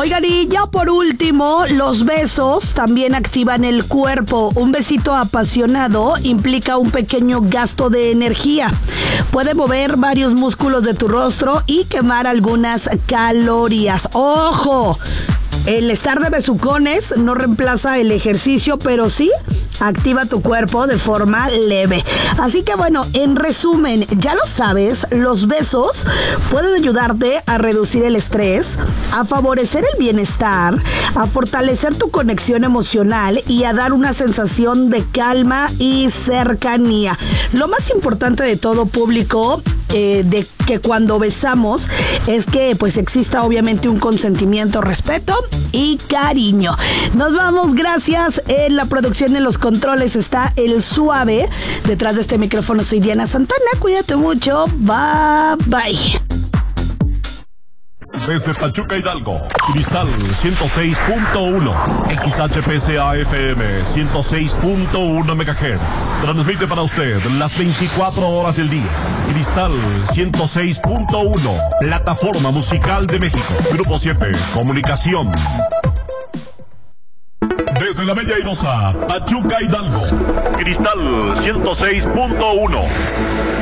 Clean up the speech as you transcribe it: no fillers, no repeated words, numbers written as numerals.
Oigan, y ya por último, los besos también activan el cuerpo. Un besito apasionado implica un pequeño gasto de energía. Puede mover varios músculos de tu rostro y quemar algunas calorías. ¡Ojo! El estar de besucones no reemplaza el ejercicio, pero sí activa tu cuerpo de forma leve. Así que bueno, en resumen, ya lo sabes, los besos pueden ayudarte a reducir el estrés, a favorecer el bienestar, a fortalecer tu conexión emocional y a dar una sensación de calma y cercanía. Lo más importante de todo, público, de que cuando besamos es que pues exista obviamente un consentimiento, respeto y cariño. Nos vamos, gracias. En la producción, en los controles está el Suave. Detrás de este micrófono soy Diana Santana. Cuídate mucho. Bye bye. Desde Pachuca, Hidalgo, Cristal 106.1, XHPSA FM 106.1 MHz. Transmite para usted las 24 horas del día. Cristal 106.1, plataforma musical de México. Grupo 7, comunicación. Desde la Bella Airosa, Pachuca, Hidalgo, Cristal 106.1.